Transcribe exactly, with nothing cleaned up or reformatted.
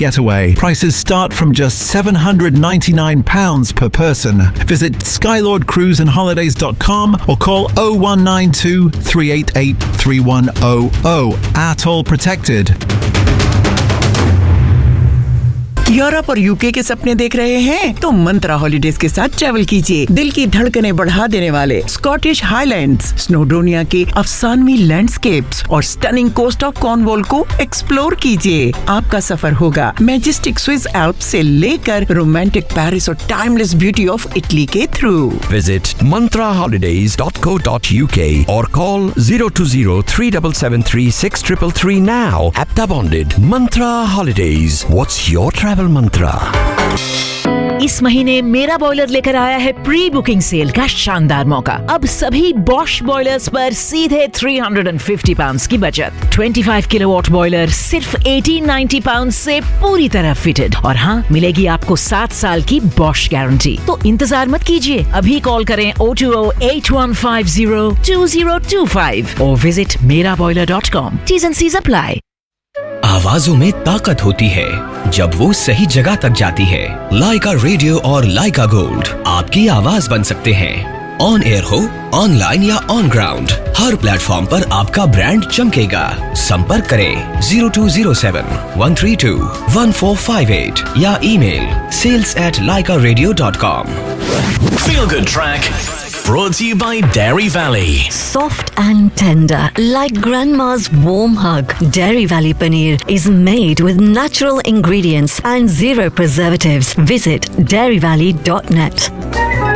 getaway. Prices start from just seven hundred ninety-nine pounds per person. Visit skylord cruise and holidays dot com or call oh one nine two, three eight eight, three one oh oh. Atoll protected. Europe और UK के सपने देख रहे हैं तो मंत्रा holidays के साथ travel कीजिए। दिल की धड़कनें बढ़ा देने वाले स्कॉटिश हाईलैंड्स, स्नोडोनिया के अफसानवी लैंडस्केप्स और स्टनिंग कोस्ट ऑफ कॉर्नवॉल को एक्सप्लोर कीजिए। आपका सफर होगा मैजेस्टिक स्विस एल्प्स से लेकर रोमांटिक पेरिस और टाइमलेस ब्यूटी ऑफ इटली के थ्रू। विजिट मंत्रा holidays dot co dot UK और call zero two zero, three seven seven, three six three three now. Apta bonded. Mantra Holidays. What's your travel mantra? इस महीने मेरा boiler लेकर आया है pre booking cell का शानदार मौका। अब सभी बॉश बॉयलर्स पर सीधे तीन सौ पचास पाउंड की बचत। पच्चीस किलोवाट बॉयलर सिर्फ अठारह सौ नब्बे पाउंड से पूरी तरह फिटेड और हाँ, मिलेगी आपको सात साल की बॉश गारंटी। तो इंतजार मत कीजिए, अभी कॉल करें oh two oh, eight one five zero, two zero two five और विजिट मेरा boiler dot com. T's and C's apply। आवाजों में ताकत होती है जब वो सही जगह तक जाती है। लाइका रेडियो और लाइका गोल्ड आपकी आवाज बन सकते हैं। ऑन एयर हो, ऑनलाइन या ऑन ग्राउंड, हर प्लेटफॉर्म पर आपका ब्रांड चमकेगा। संपर्क करें zero two zero seven, one three two, one four five eight या email sales at laika radio dot com। Feel Good Track brought to you by Dairy Valley. Soft and tender, like grandma's warm hug. Dairy Valley paneer is made with natural ingredients and zero preservatives. Visit dairy valley dot net.